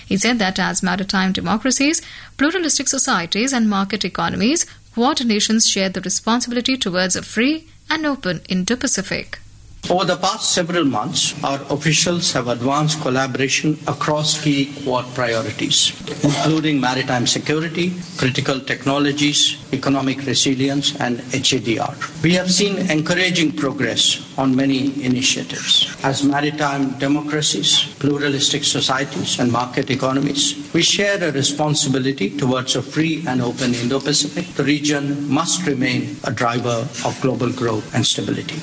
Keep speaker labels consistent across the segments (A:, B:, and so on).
A: He said that as maritime democracies, pluralistic societies and market economies, Quad nations share the responsibility towards a free and open Indo-Pacific.
B: Over the past several months, our officials have advanced collaboration across key Quad priorities, including maritime security, critical technologies, economic resilience, and HADR. We have seen encouraging progress on many initiatives. As maritime democracies, pluralistic societies, and market economies, we share a responsibility towards a free and open Indo-Pacific. The region must remain a driver of global growth and stability.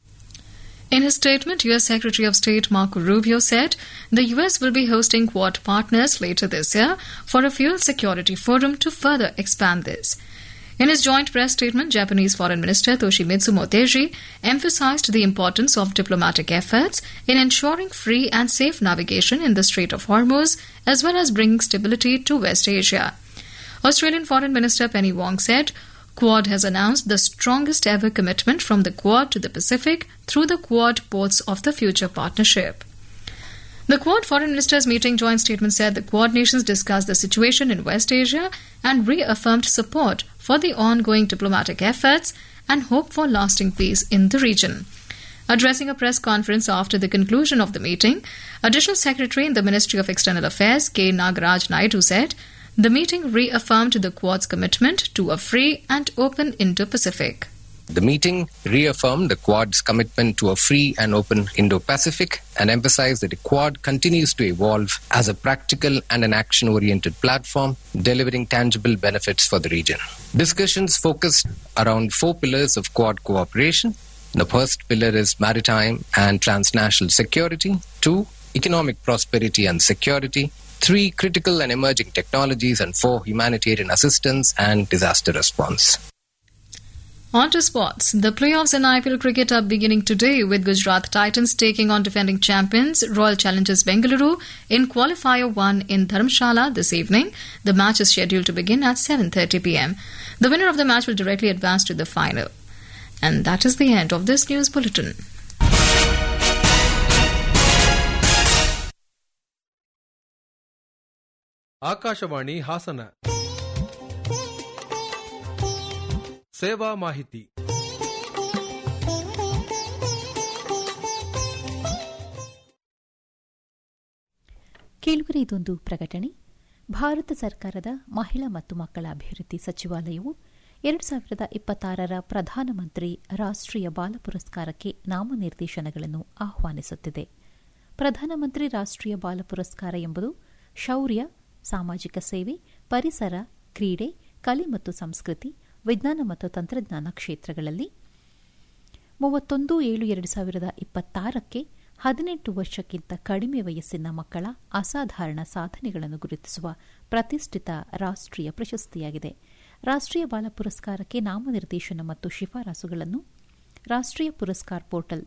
A: In his statement, U.S. Secretary of State Marco Rubio said the U.S. will be hosting Quad partners later this year for a fuel security forum to further expand this. In his joint press statement, Japanese Foreign Minister Toshimitsu Motegi emphasized the importance of diplomatic efforts in ensuring free and safe navigation in the Strait of Hormuz, as well as bringing stability to West Asia. Australian Foreign Minister Penny Wong said Quad has announced the strongest ever commitment from the Quad to the Pacific through the Quad Ports of the Future Partnership. The Quad Foreign Ministers meeting joint statement said the Quad nations discussed the situation in West Asia and reaffirmed support for the ongoing diplomatic efforts and hope for lasting peace in the region. Addressing a press conference after the conclusion of the meeting, Additional Secretary in the Ministry of External Affairs K. Nagaraj Naidu said the meeting reaffirmed the Quad's commitment to a free and open Indo-Pacific.
C: The meeting reaffirmed the Quad's commitment to a free and open Indo-Pacific and emphasized that the Quad continues to evolve as a practical and an action-oriented platform, delivering tangible benefits for the region. Discussions focused around 4 pillars of Quad cooperation. The first pillar is maritime and transnational security. 2, economic prosperity and security. 3, critical and emerging technologies. And 4, humanitarian assistance and disaster response.
A: On to sports. The playoffs in IPL cricket are beginning today with Gujarat Titans taking on defending champions Royal Challengers Bengaluru in Qualifier 1 in Dharamshala this evening. The match is scheduled to begin at 7:30 p.m. The winner of the match will directly advance to the final. And that is the end of this news bulletin.
D: Akashvani Hassan ಸೇವಾ ಮಾಹಿತಿ.
E: ಕೇಳುಗರೆ, ಇದೊಂದು ಪ್ರಕಟಣೆ. ಭಾರತ ಸರ್ಕಾರದ ಮಹಿಳಾ ಮತ್ತು ಮಕ್ಕಳ ಅಭಿವೃದ್ಧಿ ಸಚಿವಾಲಯವು 2026ರ ಪ್ರಧಾನಮಂತ್ರಿ ರಾಷ್ಟ್ರೀಯ ಬಾಲ ಪುರಸ್ಕಾರಕ್ಕೆ ನಾಮನಿರ್ದೇಶನಗಳನ್ನು ಆಹ್ವಾನಿಸುತ್ತಿದೆ. ಪ್ರಧಾನಮಂತ್ರಿ ರಾಷ್ಟ್ರೀಯ ಬಾಲ ಪುರಸ್ಕಾರ ಎಂಬುದು ಶೌರ್ಯ, ಸಾಮಾಜಿಕ ಸೇವೆ, ಪರಿಸರ, ಕ್ರೀಡೆ, ಕಲೆ ಮತ್ತು ಸಂಸ್ಕೃತಿ, ವಿಜ್ಞಾನ ಮತ್ತು ತಂತ್ರಜ್ಞಾನ ಕ್ಷೇತ್ರಗಳಲ್ಲಿ 31/7/2026ಕ್ಕೆ 18 ವರ್ಷಕ್ಕಿಂತ ಕಡಿಮೆ ವಯಸ್ಸಿನ ಮಕ್ಕಳ ಅಸಾಧಾರಣ ಸಾಧನೆಗಳನ್ನು ಗುರುತಿಸುವ ಪ್ರತಿಷ್ಠಿತ ರಾಷ್ಟ್ರೀಯ ಪ್ರಶಸ್ತಿಯಾಗಿದೆ. ರಾಷ್ಟ್ರೀಯ ಬಾಲ ಪುರಸ್ಕಾರಕ್ಕೆ ನಾಮನಿರ್ದೇಶನ ಮತ್ತು ಶಿಫಾರಸುಗಳನ್ನು ರಾಷ್ಟ್ರೀಯ ಪುರಸ್ಕಾರ ಪೋರ್ಟಲ್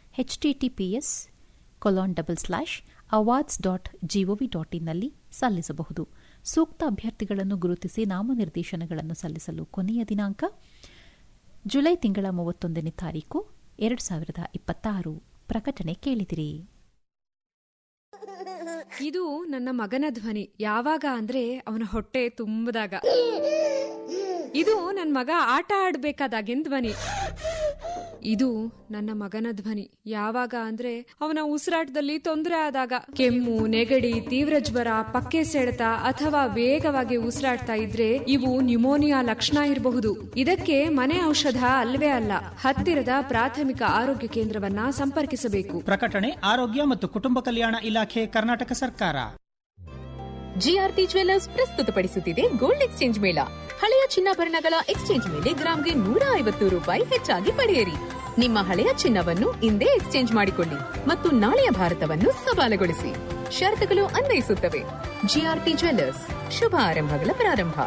E: https://awards.gov.in ನಲ್ಲಿ ಸಲ್ಲಿಸಬಹುದು. ಸೂಕ್ತ ಅಭ್ಯರ್ಥಿಗಳನ್ನು ಗುರುತಿಸಿ ನಾಮನಿರ್ದೇಶನಗಳನ್ನು ಸಲ್ಲಿಸಲು ಕೊನೆಯ ದಿನಾಂಕ ಜುಲೈ ತಿಂಗಳ 31ನೇ ತಾರೀಕು 2026. ಪ್ರಕಟಣೆ ಕೇಳಿದಿರಿ.
F: ಇದು ನನ್ನ ಮಗನ ಧ್ವನಿ. ಯಾವಾಗ ಅಂದ್ರೆ ಅವನ ಹೊಟ್ಟೆ ತುಂಬದಾಗ. ಇದು ನನ್ನ ಮಗ ಆಟ ಆಡ್ಬೇಕಾದಾಗಿನ ಧ್ವನಿ. ಇದು ನನ್ನ ಮಗನ ಧ್ವನಿ. ಯಾವಾಗ ಅಂದ್ರೆ ಅವನ ಉಸಿರಾಟದಲ್ಲಿ ತೊಂದರೆ ಆದಾಗ, ಕೆಮ್ಮು, ನೆಗಡಿ, ತೀವ್ರ ಜ್ವರ, ಪಕ್ಕೆ ಸೆಳೆತ ಅಥವಾ ವೇಗವಾಗಿ ಉಸಿರಾಡ್ತಾ ಇದ್ರೆ ಇವು ನ್ಯೂಮೋನಿಯಾ ಲಕ್ಷಣ ಇರಬಹುದು. ಇದಕ್ಕೆ ಮನೆ ಔಷಧ ಅಲ್ವೇ ಅಲ್ಲ. ಹತ್ತಿರದ ಪ್ರಾಥಮಿಕ ಆರೋಗ್ಯ ಕೇಂದ್ರವನ್ನ ಸಂಪರ್ಕಿಸಬೇಕು.
G: ಪ್ರಕಟಣೆ ಆರೋಗ್ಯ ಮತ್ತು ಕುಟುಂಬ ಕಲ್ಯಾಣ ಇಲಾಖೆ, ಕರ್ನಾಟಕ ಸರ್ಕಾರ.
H: ಜಿಆರ್ಟಿ ಜ್ಯುವೆಲ್ಲರ್ಸ್ ಪ್ರಸ್ತುತಪಡಿಸುತ್ತಿದೆ ಗೋಲ್ಡ್ ಎಕ್ಸ್ಚೇಂಜ್ ಮೇಳ. ಹಳೆಯ ಚಿನ್ನಾಭರಣಗಳ ಎಕ್ಸ್ಚೇಂಜ್ ಮೇಲೆ ಗ್ರಾಮ್ಗೆ 150 ರೂಪಾಯಿ ಹೆಚ್ಚಾಗಿ ಪಡೆಯಿರಿ. ನಿಮ್ಮ ಹಳೆಯ ಚಿನ್ನವನ್ನು ಇಂದೇ ಎಕ್ಸ್ಚೇಂಜ್ ಮಾಡಿಕೊಳ್ಳಿ ಮತ್ತು ನಾಳೆಯ ಭಾರತವನ್ನು ಸವಾಲುಗೊಳಿಸಿ. ಷರತ್ತುಗಳು ಅನ್ವಯಿಸುತ್ತವೆ. ಜಿಆರ್ಟಿ ಜ್ಯುವೆಲ್ಲರ್ಸ್, ಶುಭ ಆರಂಭಗಳ ಪ್ರಾರಂಭ.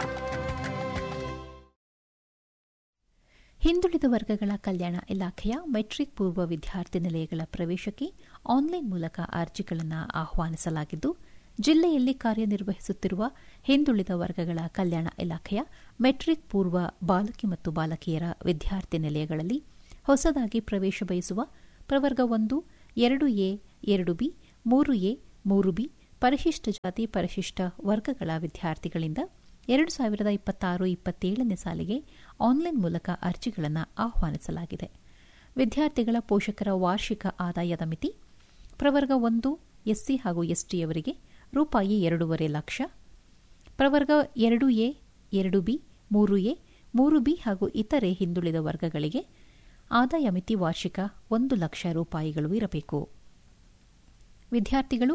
E: ಹಿಂದುಳಿದ ವರ್ಗಗಳ ಕಲ್ಯಾಣ ಇಲಾಖೆಯ ಮೆಟ್ರಿಕ್ ಪೂರ್ವ ವಿದ್ಯಾರ್ಥಿ ನಿಲಯಗಳ ಪ್ರವೇಶಕ್ಕೆ ಆನ್ಲೈನ್ ಮೂಲಕ ಅರ್ಜಿಗಳನ್ನು ಆಹ್ವಾನಿಸಲಾಗಿದ್ದು, ಜಿಲ್ಲೆಯಲ್ಲಿ ಕಾರ್ಯನಿರ್ವಹಿಸುತ್ತಿರುವ ಹಿಂದುಳಿದ ವರ್ಗಗಳ ಕಲ್ಯಾಣ ಇಲಾಖೆಯ ಮೆಟ್ರಿಕ್ ಪೂರ್ವ ಬಾಲಕಿ ಮತ್ತು ಬಾಲಕಿಯರ ವಿದ್ಯಾರ್ಥಿ ನಿಲಯಗಳಲ್ಲಿ ಹೊಸದಾಗಿ ಪ್ರವೇಶ ಬಯಸುವ ಪ್ರವರ್ಗ 1, 2A, 2B, 3A, 3B, ಪರಿಶಿಷ್ಟ ಜಾತಿ ಪರಿಶಿಷ್ಟ ವರ್ಗಗಳ ವಿದ್ಯಾರ್ಥಿಗಳಿಂದ 2026-27ನೇ ಸಾಲಿಗೆ ಆನ್ಲೈನ್ ಮೂಲಕ ಅರ್ಜಿಗಳನ್ನು ಆಹ್ವಾನಿಸಲಾಗಿದೆ. ವಿದ್ಯಾರ್ಥಿಗಳ ಪೋಷಕರ ವಾರ್ಷಿಕ ಆದಾಯದ ಮಿತಿ ಪ್ರವರ್ಗ 1 ಎಸ್ಸಿ ಹಾಗೂ ಎಸ್ಟಿಯವರಿಗೆ ರೂಪಾಯಿ 2.5 ಲಕ್ಷ, ಪ್ರವರ್ಗ 2ಎ 2ಬಿ 3ಎ 3ಬಿ ಹಾಗೂ ಇತರೆ ಹಿಂದುಳಿದ ವರ್ಗಗಳಿಗೆ ಆದಾಯ ಮಿತಿ ವಾರ್ಷಿಕ 1 ಲಕ್ಷ ರೂಪಾಯಿಗಳು ಇರಬೇಕು. ವಿದ್ಯಾರ್ಥಿಗಳು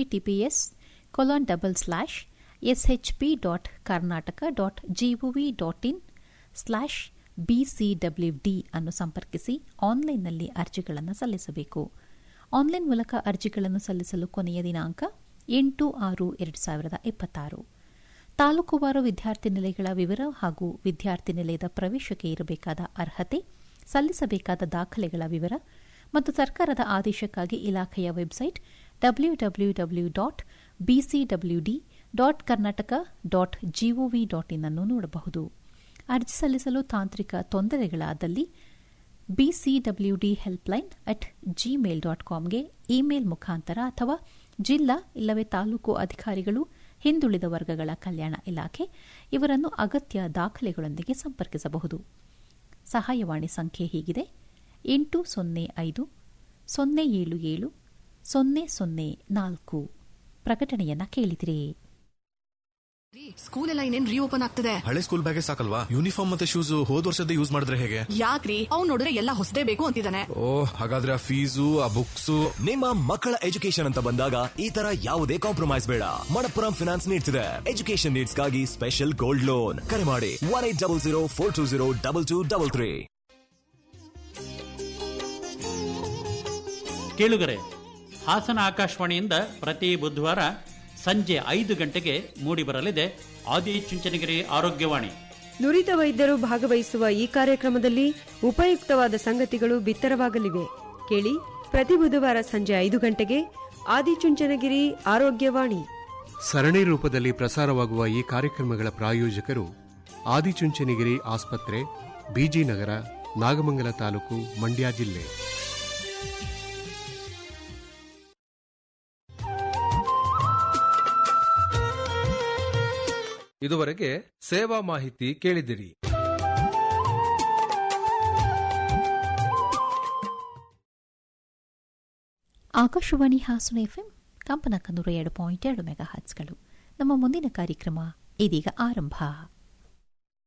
E: https://shp.karnataka.gov.in/bcwd ಅನ್ನು ಸಂಪರ್ಕಿಸಿ ಆನ್ಲೈನ್ನಲ್ಲಿ ಅರ್ಜಿಗಳನ್ನು ಸಲ್ಲಿಸಬೇಕು. ಆನ್ಲೈನ್ ಮೂಲಕ ಅರ್ಜಿಗಳನ್ನು ಸಲ್ಲಿಸಲು ಕೊನೆಯ ದಿನಾಂಕ 8/6/2026. ತಾಲೂಕುವಾರು ವಿದ್ಯಾರ್ಥಿ ನಿಲಯಗಳ ವಿವರ ಹಾಗೂ ವಿದ್ಯಾರ್ಥಿ ನಿಲಯದ ಪ್ರವೇಶಕ್ಕೆ ಇರಬೇಕಾದ ಅರ್ಹತೆ, ಸಲ್ಲಿಸಬೇಕಾದ ದಾಖಲೆಗಳ ವಿವರ ಮತ್ತು ಸರ್ಕಾರದ ಆದೇಶಕ್ಕಾಗಿ ಇಲಾಖೆಯ ವೆಬ್ಸೈಟ್ www.bcwd.karnataka.gov.in ಅನ್ನು ನೋಡಬಹುದು. ಅರ್ಜಿ ಸಲ್ಲಿಸಲು ತಾಂತ್ರಿಕ ತೊಂದರೆಗಳಾದಲ್ಲಿ bcwd helpline@gmail.comಗೆ ಇಮೇಲ್ ಮುಖಾಂತರ ಅಥವಾ ಜಿಲ್ಲಾ ಇಲ್ಲವೇ ತಾಲೂಕು ಅಧಿಕಾರಿಗಳು, ಹಿಂದುಳಿದ ವರ್ಗಗಳ ಕಲ್ಯಾಣ ಇಲಾಖೆ ಇವರನ್ನು ಅಗತ್ಯ ದಾಖಲೆಗಳೊಂದಿಗೆ ಸಂಪರ್ಕಿಸಬಹುದು. ಸಹಾಯವಾಣಿ ಸಂಖ್ಯೆ ಹೀಗಿದೆ: 80770770004. ಪ್ರಕಟಣೆಯನ್ನ ಕೇಳಿದಿರಿ.
I: ಸ್ಕೂಲ್ ಎಲ್ಲ ಇನ್ನೇನ್ ರೀಓಪನ್ ಆಗ್ತದೆ.
J: ಹಳೆ ಸ್ಕೂಲ್ ಬ್ಯಾಗೇ ಸಾಕಲ್ವಾ? ಯೂನಿಫಾರ್ಮ್ ಮತ್ತೆ ಶೂಸ್ ಹೋದ ವರ್ಷದ ಯೂಸ್ ಮಾಡಿದ್ರೆ ಹೇಗೆ?
I: ಯಾಕ್ರಿ, ಅವ್ನು ನೋಡಿದ್ರೆ ಎಲ್ಲ ಹೊಸದೇ ಬೇಕು ಅಂತಿದ್ದಾನೆ.
J: ಹಾಗಾದ್ರೆ ಆ ಫೀಸು, ಆ ಬುಕ್ಸ್.
K: ನಿಮ್ಮ ಮಕ್ಕಳ ಎಜುಕೇಶನ್ ಅಂತ ಬಂದಾಗ ಈ ತರ ಯಾವುದೇ ಕಾಂಪ್ರಮೈಸ್ ಬೇಡ. ಮಣಪ್ಪುರಂ ಫಿನಾನ್ಸ್ ನೀಡ್ತಿದೆ ಎಜುಕೇಶನ್ ನೀಡ್ಸ್ ಗಾಗಿ ಸ್ಪೆಷಲ್ ಗೋಲ್ಡ್ ಲೋನ್. ಕರೆ ಮಾಡಿ 1800420223.
L: ಕೇಳುಗರೆ, ಹಾಸನ ಆಕಾಶವಾಣಿಯಿಂದ ಪ್ರತಿ ಬುಧವಾರ ಸಂಜೆ 5 ಗಂಟೆಗೆ ಮೂಡಿಬರಲಿದೆ ಆದಿಚುಂಚನಗಿರಿ ಆರೋಗ್ಯವಾಣಿ.
F: ನುರಿತ ವೈದ್ಯರು ಭಾಗವಹಿಸುವ ಈ ಕಾರ್ಯಕ್ರಮದಲ್ಲಿ ಉಪಯುಕ್ತವಾದ ಸಂಗತಿಗಳು ಬಿತ್ತರವಾಗಲಿವೆ. ಕೇಳಿ, ಪ್ರತಿ ಬುಧವಾರ ಸಂಜೆ 5 ಗಂಟೆಗೆ ಆದಿಚುಂಚನಗಿರಿ ಆರೋಗ್ಯವಾಣಿ.
M: ಸರಣಿ ರೂಪದಲ್ಲಿ ಪ್ರಸಾರವಾಗುವ ಈ ಕಾರ್ಯಕ್ರಮಗಳ ಪ್ರಾಯೋಜಕರು ಆದಿಚುಂಚನಗಿರಿ ಆಸ್ಪತ್ರೆ, ಬಿಜಿನಗರ, ನಾಗಮಂಗಲ ತಾಲೂಕು, ಮಂಡ್ಯ ಜಿಲ್ಲೆ.
D: ಇದುವರೆಗೆ ಸೇವಾ ಮಾಹಿತಿ ಕೇಳಿದಿರಿ.
E: ಆಕಾಶವಾಣಿ ಹಾಸನ ಎಫ್ಎಂ ಕಂಪನಾಂಕ 102.2 ಮೆಗಾಹರ್ಟ್ಸ್ಗಳು. ನಮ್ಮ ಮುಂದಿನ ಕಾರ್ಯಕ್ರಮ ಇದೀಗ ಆರಂಭ.